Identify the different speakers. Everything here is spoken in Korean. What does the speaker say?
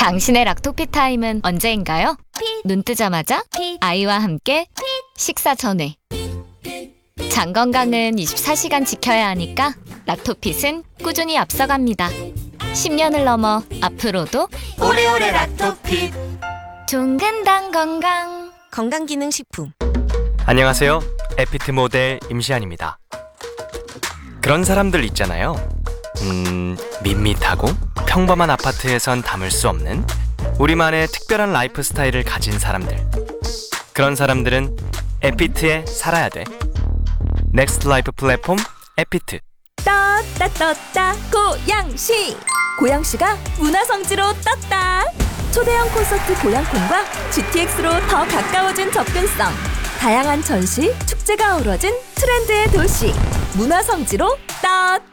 Speaker 1: 당신의 락토피 타임은 언제인가요? 눈 뜨자마자 아이와 함께 식사 전에. 장 건강은 24시간 지켜야 하니까 락토핏은 꾸준히 앞서갑니다. 10년을 넘어 앞으로도
Speaker 2: 오래오래 락토핏.
Speaker 1: 종근당 건강.
Speaker 3: 건강기능식품.
Speaker 4: 안녕하세요. 에피트 모델 임시안입니다. 그런 사람들 있잖아요. 밋밋하고 평범한 아파트에선 담을 수 없는 우리만의 특별한 라이프 스타일을 가진 사람들. 그런 사람들은 에피트에 살아야 돼. 넥스트 라이프 플랫폼 에피트.
Speaker 3: 떴다 고양시. 고양시가 문화성지로 떴다. 초대형 콘서트 고양콘과 GTX로 더 가까워진 접근성. 다양한 전시, 축제가 어우러진 트렌드의 도시 문화성지로 떴.